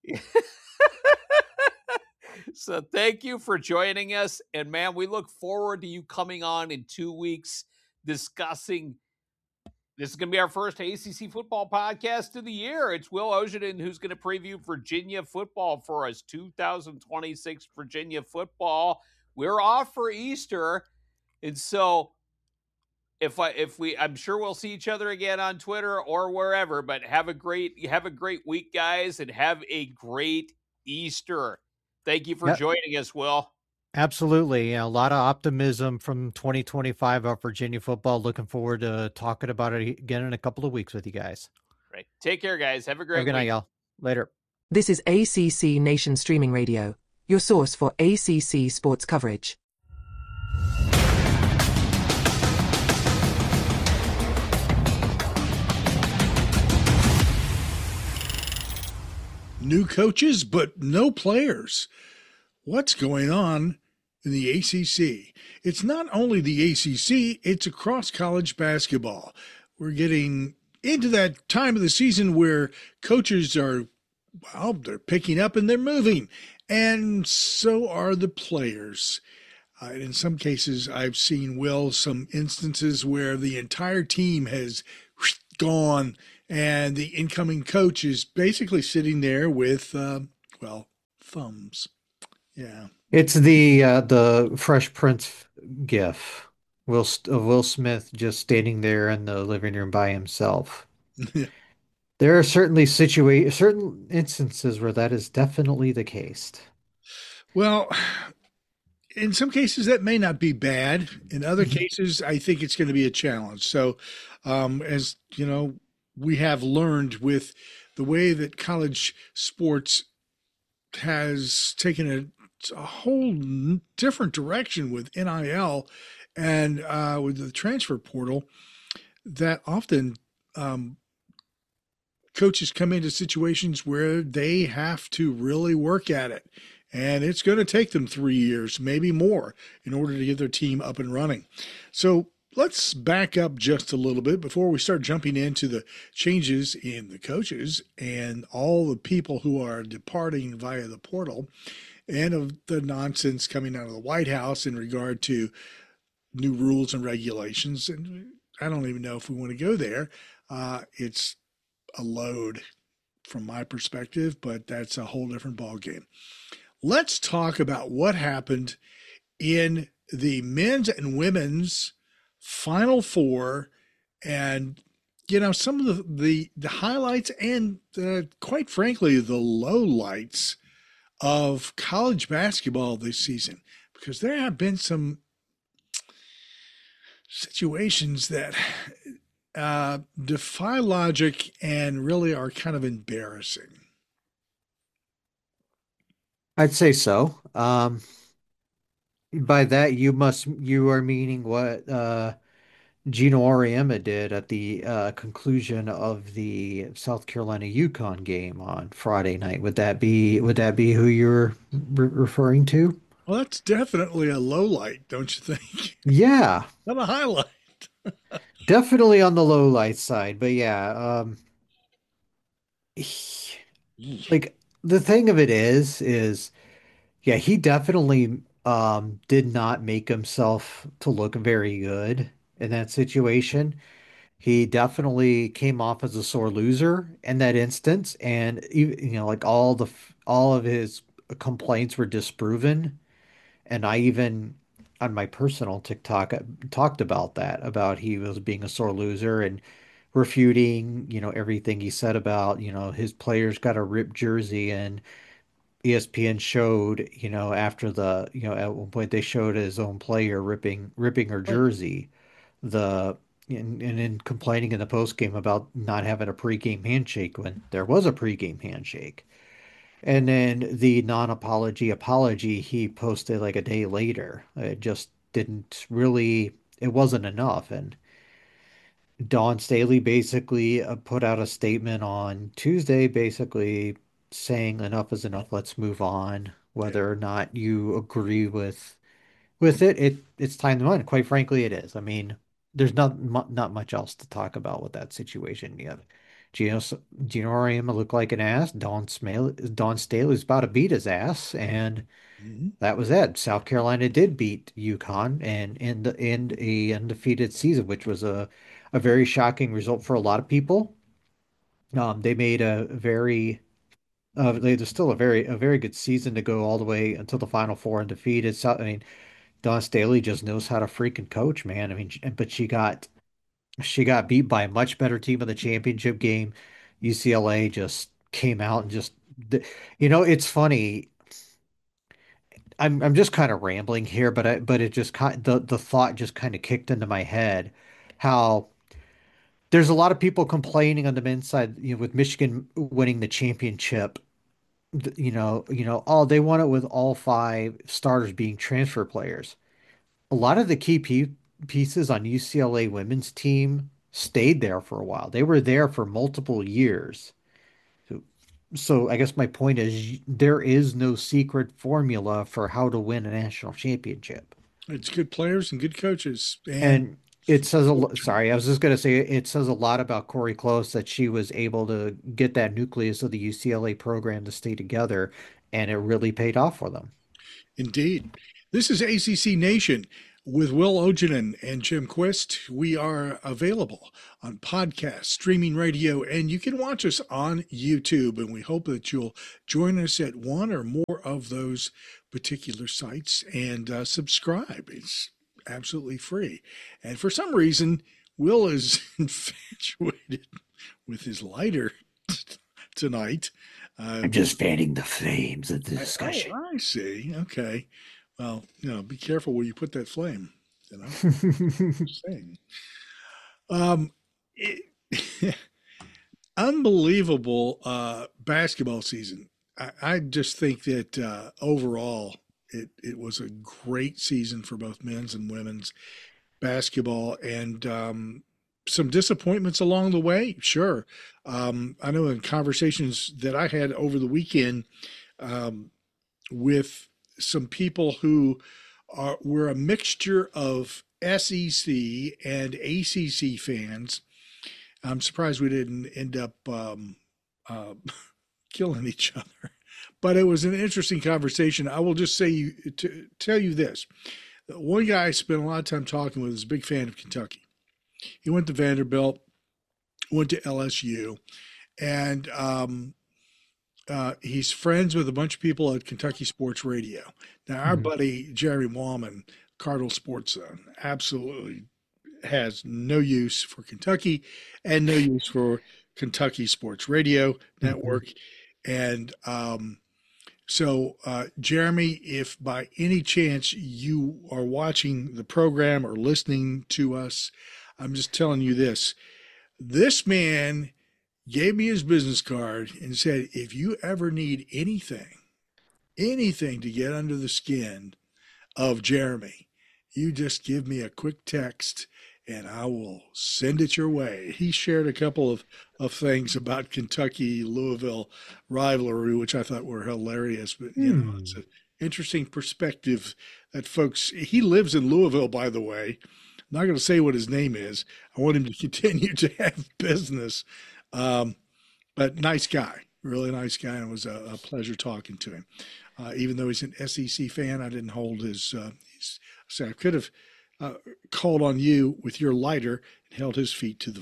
So thank you for joining us. And man, we look forward to you coming on in two weeks discussing. This is going to be our first A C C football podcast of the year. It's Will Oshiden who's going to preview Virginia football for us, two thousand twenty-six Virginia football. We're off for Easter, and so if I if we, I'm sure we'll see each other again on Twitter or wherever. But have a great have a great week, guys, and have a great Easter. Thank you for yep. joining us, Will. Absolutely. A lot of optimism from twenty twenty-five of Virginia football. Looking forward to talking about it again in a couple of weeks with you guys. Right. Take care, guys. Have a great Have a good week. night, y'all. Later. This is A C C Nation Streaming Radio, your source for A C C sports coverage. New coaches, but no players. What's going on in the A C C? It's not only the A C C, it's across college basketball. We're getting into that time of the season where coaches are well, they're picking up and they're moving. And so are the players. Uh, in some cases, I've seen, Will, some instances where the entire team has gone and the incoming coach is basically sitting there with, uh, well, thumbs. Yeah. It's the uh, the Fresh Prince gif. Will St- of Will Smith just standing there in the living room by himself. There are certainly situa certain instances where that is definitely the case. Well, in some cases that may not be bad. In other cases, I think it's going to be a challenge. So, um, as you know, we have learned with the way that college sports has taken a, a whole different direction with N I L and uh, with the transfer portal, that often um, coaches come into situations where they have to really work at it. And it's going to take them three years, maybe more, in order to get their team up and running. So let's back up just a little bit before we start jumping into the changes in the coaches and all the people who are departing via the portal, and of the nonsense coming out of the White House in regard to new rules and regulations. And I don't even know if we want to go there. Uh, it's a load from my perspective, but that's a whole different ballgame. Let's talk about what happened in the men's and women's Final Four, and you know, some of the the, the highlights and uh, quite frankly the lowlights of college basketball this season, because there have been some situations that uh, defy logic and really are kind of embarrassing. I'd say so. Um, by that you must you are meaning what uh, Gino Auriemma did at the uh, conclusion of the South Carolina UConn game on Friday night. Would that be would that be who you're re referring to? Well, that's definitely a low light, don't you think? Yeah, Not a highlight. definitely on the low light side. But yeah, um, he- like the thing of it is, is yeah, he definitely um did not make himself to look very good in that situation. He definitely came off as a sore loser in that instance, and you you know, like all the all of his complaints were disproven. And I even on my personal TikTok uh, talked about that, about he was being a sore loser and refuting, you know, everything he said about, you know, his players got a ripped jersey. And E S P N showed, you know, after the, you know, at one point they showed his own player ripping ripping her Right. jersey. The and, and in complaining in the post game about not having a pregame handshake when there was a pregame handshake. And then the non-apology apology he posted like a day later. It just didn't really, it wasn't enough. And Dawn Staley basically uh, put out a statement on Tuesday, basically saying enough is enough, let's move on. Yeah. Whether or not you agree with with it, it it's time to move on. Quite frankly, it is. I mean, there's not mu not much else to talk about with that situation. You have Gino Gino Auriemma looked like an ass. Don Smaley, Don Staley's about to beat his ass, and Mm-hmm. that was it. South Carolina did beat UConn and in the in a undefeated season, which was a a very shocking result for a lot of people. Um, they made a very uh, they, there's still a very a very good season to go all the way until the Final Four undefeated. So, I mean, Dawn Staley just knows how to freaking coach, man. I mean, but she got she got beat by a much better team in the championship game. U C L A just came out and just, you know, it's funny. I'm I'm just kind of rambling here, but I but it just kind the the thought just kind of kicked into my head how there's a lot of people complaining on the men's side, you know, with Michigan winning the championship, th- you know, you know, oh, they won it with all five starters being transfer players. A lot of the key pe pieces on U C L A women's team stayed there for a while. They were there for multiple years. So, so I guess my point is there is no secret formula for how to win a national championship. It's good players and good coaches. And And it says a lo- sorry, I was just gonna say it says a lot about Corey Close that she was able to get that nucleus of the U C L A program to stay together, and it really paid off for them. Indeed. This is A C C Nation with Will Ogenin and Jim Quist. We are available on podcast, streaming radio, and you can watch us on YouTube. And we hope that you'll join us at one or more of those particular sites and uh, subscribe. It's absolutely free. And for some reason, Will is infatuated with his lighter tonight. Uh, I'm just fanning the flames of the I- discussion. Oh, I see. Okay. Well, you know, be careful where you put that flame. You know, just saying. Um, it, unbelievable uh, basketball season. I, I just think that uh, overall, it it was a great season for both men's and women's basketball, and um, some disappointments along the way. Sure, um, I know in conversations that I had over the weekend um, with some people who are were a mixture of S E C and A C C fans. I'm surprised we didn't end up um, uh, killing each other, but it was an interesting conversation. I will just say you to tell you this: one guy I spent a lot of time talking with is a big fan of Kentucky. He went to Vanderbilt, went to L S U, and um, uh, he's friends with a bunch of people at Kentucky Sports Radio. Now, our Mhm. buddy Jeremy Wallman, Cardinal Sports Zone, absolutely has no use for Kentucky and no use for Kentucky Sports Radio Network. And um, so, uh, Jeremy, if by any chance you are watching the program or listening to us, I'm just telling you this. This man gave me his business card and said, if you ever need anything, anything to get under the skin of Jeremy, you just give me a quick text and I will send it your way. He shared a couple of, of things about Kentucky Louisville rivalry, which I thought were hilarious. But, you know, Hmm. it's an interesting perspective that folks, he lives in Louisville, by the way. I'm not going to say what his name is. I want him to continue to have business. Um, but nice guy, really nice guy. And it was a, a pleasure talking to him. Uh, even though he's an S E C fan, I didn't hold his, uh, his so I could have uh, called on you with your lighter and held his feet to the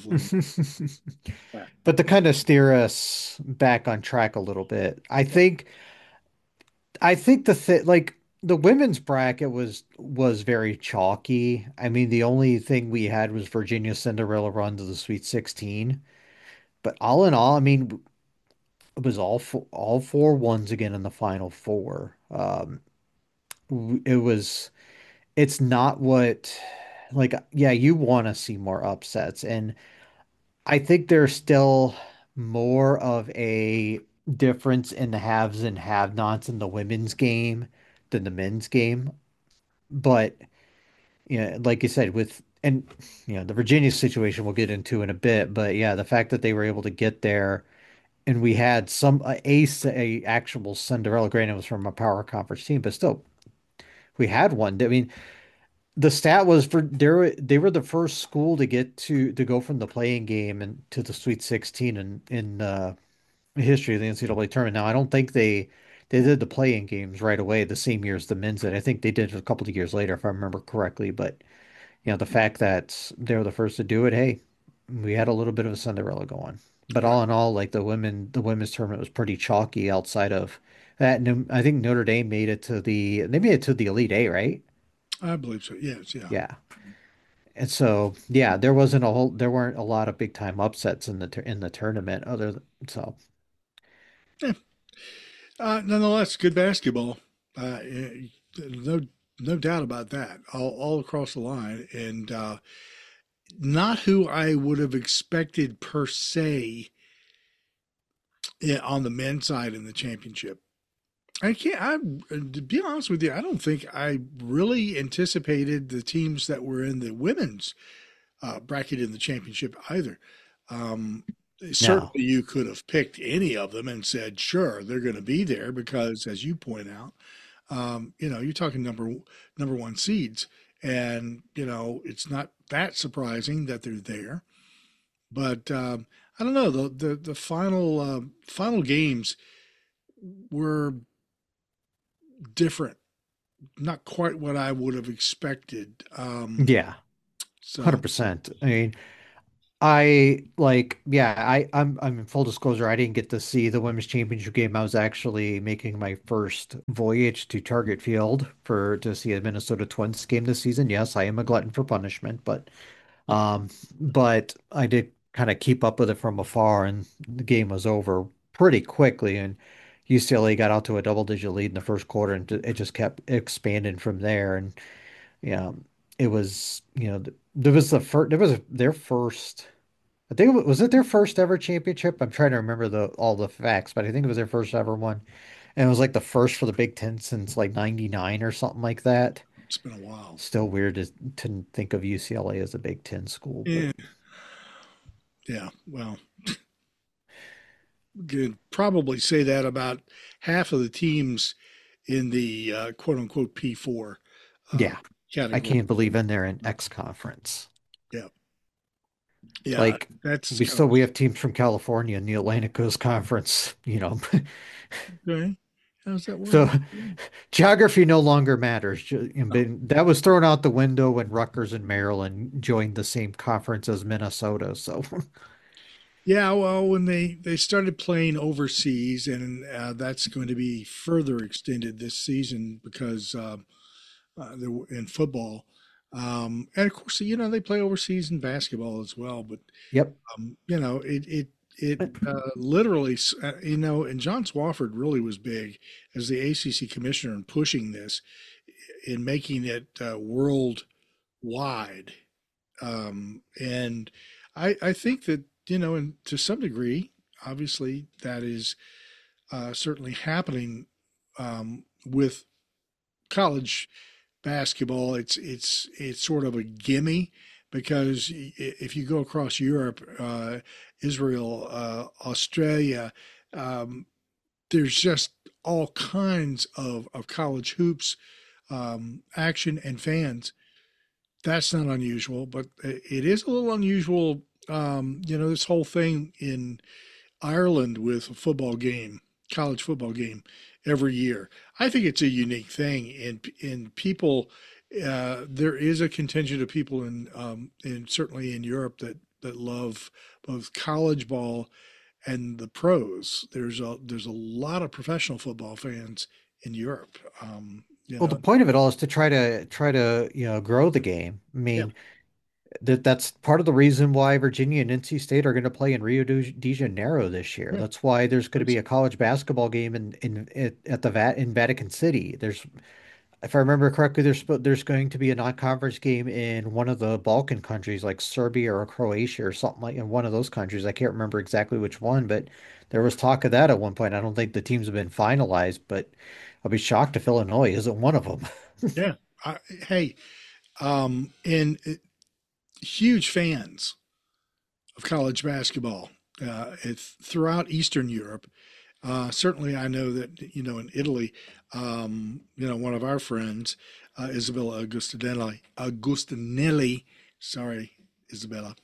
floor. But to kind of steer us back on track a little bit, I think I think the th like the women's bracket was was very chalky. I mean, the only thing we had was Virginia's Cinderella run to the Sweet sixteen. But all in all, I mean, it was all four, all four ones again in the final four. Um, w- it was it's not what like yeah, you want to see more upsets, and I think there's still more of a difference in the haves and have-nots in the women's game than the men's game. But you know, like you said, with and you know, the Virginia situation we'll get into in a bit, but yeah, the fact that they were able to get there and we had some a, a, a actual Cinderella, granted it was from a power conference team, but still we had one. I mean, the stat was for they were they were the first school to get to to go from the playing game and to the Sweet sixteen in in uh, history of the N C double A tournament. Now, I don't think they they did the playing games right away the same year as the men's did. I think they did it a couple of years later, if I remember correctly. But you know, the fact that they were the first to do it, hey, we had a little bit of a Cinderella going. But all in all, like the women, the women's tournament was pretty chalky outside of that. And I think Notre Dame made it to the they made it to the Elite Eight, right? I believe so. Yes, yeah. Yeah. And so, yeah, there wasn't a whole, there weren't a lot of big time upsets in the tur- in the tournament other than, so Yeah. Uh, nonetheless, good basketball. Uh, eh, no, no doubt about that. All, all across the line, and uh, not who I would have expected per se eh, on the men's side in the championship. I can't. I to be honest with you, I don't think I really anticipated the teams that were in the women's uh, bracket in the championship either. Um, certainly, no. you could have picked any of them and said, "Sure, they're going to be there," because, as you point out, um, you know, you're talking number number one seeds, and you know it's not that surprising that they're there. But um, I don't know, the the the final uh, final games were different, not quite what I would have expected. Um, Yeah, so one hundred percent. I mean, I like, yeah, I, I'm, I'm in full disclosure. I didn't get to see the women's championship game. I was actually making my first voyage to Target Field for to see a Minnesota Twins game this season. Yes, I am a glutton for punishment, but, um, but I did kind of keep up with it from afar, and the game was over pretty quickly, and U C L A got out to a double-digit lead in the first quarter, and it just kept expanding from there. And yeah, it was, you know, th- there was the first, there was a, their first. I think it was, was it their first ever championship? I'm trying to remember the all the facts, but I think it was their first ever one. And it was like the first for the Big Ten since like ninety-nine or something like that. it's been a while. Still weird to, to think of U C L A as a Big Ten school, but Yeah, yeah. Well, could probably say that about half of the teams in the uh, quote unquote P four uh, yeah, I category. can't believe in there in X conference. Yeah, yeah. Like That's we still we have teams from California in the Atlantic Coast Conference, you know. okay. How's that work? So geography no longer matters. Ju- you know, but that was thrown out the window when Rutgers and Maryland joined the same conference as Minnesota. So Yeah, well, when they they started playing overseas, and uh, that's going to be further extended this season because uh, uh, they're in football, um, and of course, you know they play overseas in basketball as well. But yep. um, you know, it it it uh, literally, uh, you know, and John Swafford really was big as the A C C commissioner in pushing this, in making it uh, worldwide, um, and I I think that you know, and to some degree, obviously, that is uh, certainly happening um, with college basketball. It's it's it's sort of a gimme because if you go across Europe, uh, Israel, uh, Australia, um, there's just all kinds of, of college hoops um, action and fans. That's not unusual, but it is a little unusual. Um, you know, this whole thing in Ireland with a football game, college football game every year. I think it's a unique thing, and in people, uh, there is a contingent of people in, um, in certainly in Europe that that love both college ball and the pros. There's a there's a lot of professional football fans in Europe. Um, you Well, the know, point of it all is to try to try to, you know, grow the game. I yeah, mean, that that's part of the reason why Virginia and N C State are going to play in Rio de, de Janeiro this year. yeah, That's why there's going to be that's a college basketball game in in at, at the Vat in Vatican City. There's, if I remember correctly, there's spo- there's going to be a non-conference game in one of the Balkan countries, like Serbia or Croatia or something like in one of those countries. I can't remember exactly which one, but there was talk of that at one point. I don't think the teams have been finalized, but I'll be shocked if Illinois isn't one of them. yeah. I, hey, um, and uh, huge fans of college basketball uh, it's throughout Eastern Europe. Uh, certainly, I know that you know in Italy, um, you know one of our friends, uh, Isabella Agustinelli, Agustinelli, sorry, Isabella,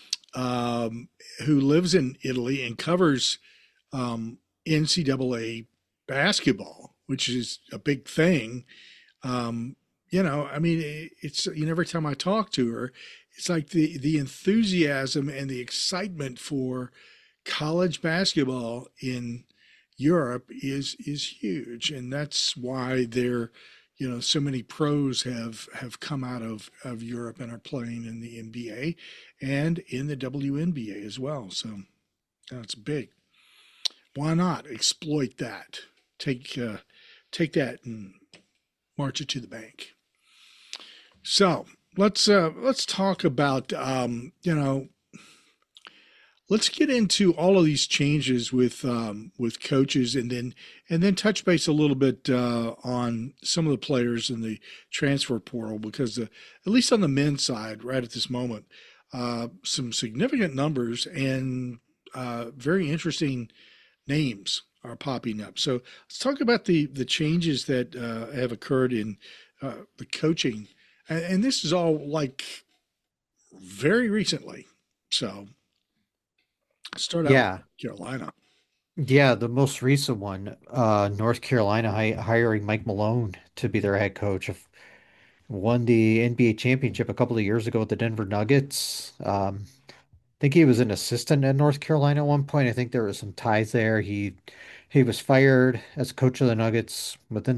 um, who lives in Italy and covers um, N C double A basketball, which is a big thing. Um, you know, I mean, it- it's you know every time I talk to her, it's like the the enthusiasm and the excitement for college basketball in Europe is is huge, and that's why there, you know, so many pros have have come out of of Europe and are playing in the N B A and in the W N B A as well. So that's big. Why not exploit that? Take uh, take that and march it to the bank. So let's uh, let's talk about um, you know let's get into all of these changes with um, with coaches, and then and then touch base a little bit uh, on some of the players in the transfer portal because uh, at least on the men's side, right at this moment, uh, some significant numbers and uh, very interesting names are popping up. So let's talk about the the changes that uh, have occurred in uh, the coaching and, and this is all like very recently. So start out Yeah. with Carolina. Yeah, the most recent one, uh, North Carolina hi hiring Mike Malone to be their head coach. Of won the N B A championship a couple of years ago with the Denver Nuggets. Um, I think he was an assistant at North Carolina at one point. I think there was some ties there. He he was fired as coach of the Nuggets within